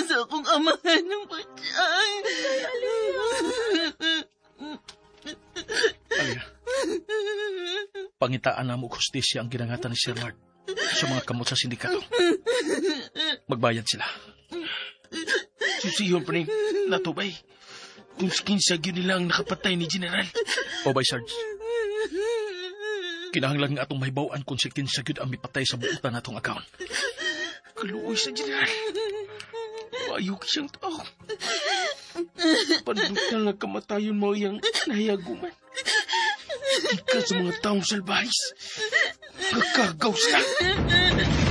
sa akong amahan ng pasyang. Alia, pangitaan na mo hustisya ang ginangatan ni Sir Mark sa mga kamot sa sindikato. Magbayad sila. Susiyon pa rin natubay. Kung kinsa yun nila ang nakapatay ni General. O bay, Sarge. Kinahanglan nga atong mahibawaan kung si kinsa yun ang mipatay sa buutan natong account. Kaluoy sa General. Maayo siyang tao. Pandutan nga kamatayon mo yung nahiyaguman. Ika sa mga taong salbahis. Kakagaw sila.